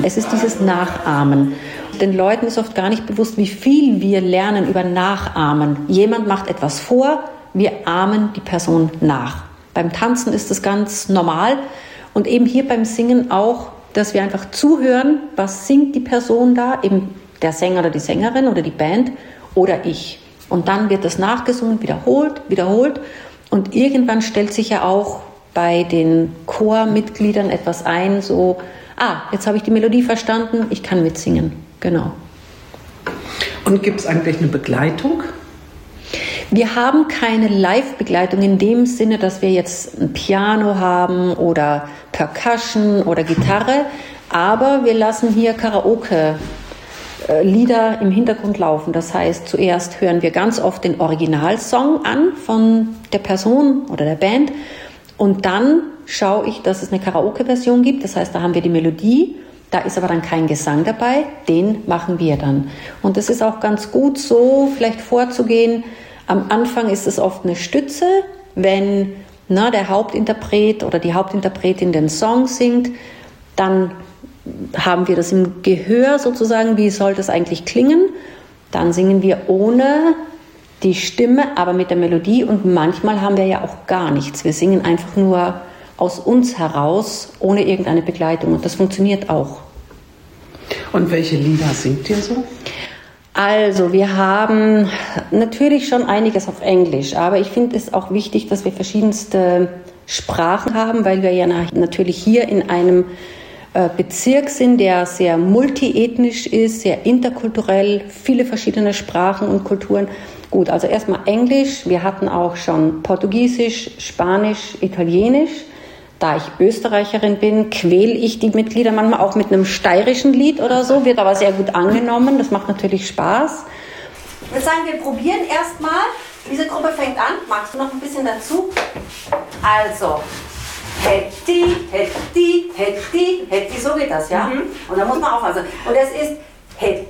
Es ist dieses Nachahmen. Den Leuten ist oft gar nicht bewusst, wie viel wir lernen über Nachahmen. Jemand macht etwas vor, wir ahmen die Person nach. Beim Tanzen ist das ganz normal und eben hier beim Singen auch, dass wir einfach zuhören, was singt die Person da, eben der Sänger oder die Sängerin oder die Band oder ich. Und dann wird das nachgesungen, wiederholt und irgendwann stellt sich ja auch bei den Chormitgliedern etwas ein, so, jetzt habe ich die Melodie verstanden, ich kann mitsingen. Genau. Und gibt es eigentlich eine Begleitung? Wir haben keine Live-Begleitung in dem Sinne, dass wir jetzt ein Piano haben oder Percussion oder Gitarre, aber wir lassen hier Karaoke-Lieder im Hintergrund laufen. Das heißt, zuerst hören wir ganz oft den Originalsong an von der Person oder der Band und dann schaue ich, dass es eine Karaoke-Version gibt. Das heißt, da haben wir die Melodie, da ist aber dann kein Gesang dabei, den machen wir dann. Und es ist auch ganz gut so, vielleicht vorzugehen. Am Anfang ist es oft eine Stütze, wenn der Hauptinterpret oder die Hauptinterpretin den Song singt, dann haben wir das im Gehör sozusagen, wie soll das eigentlich klingen. Dann singen wir ohne die Stimme, aber mit der Melodie und manchmal haben wir ja auch gar nichts. Wir singen einfach nur aus uns heraus, ohne irgendeine Begleitung und das funktioniert auch. Und welche Lieder singt ihr so? Also, wir haben natürlich schon einiges auf Englisch, aber ich finde es auch wichtig, dass wir verschiedenste Sprachen haben, weil wir ja natürlich hier in einem Bezirk sind, der sehr multiethnisch ist, sehr interkulturell, viele verschiedene Sprachen und Kulturen. Gut, also erstmal Englisch, wir hatten auch schon Portugiesisch, Spanisch, Italienisch. Da ich Österreicherin bin, quäle ich die Mitglieder manchmal auch mit einem steirischen Lied oder so, wird aber sehr gut angenommen, das macht natürlich Spaß. Ich würde sagen, wir probieren erstmal, diese Gruppe fängt an, magst du noch ein bisschen dazu? Also, Hetti, Hetti, Hetti, Hetti, so geht das, ja? Und da muss man aufpassen. Und es ist Hetti,